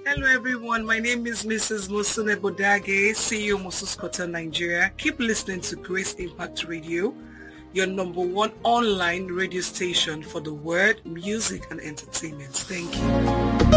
Hello everyone, my name is Mrs. Musune Bodage, CEO Musus Hotel Nigeria. Keep listening to Grace Impact Radio, your number one online radio station for the word, music and entertainment. Thank you.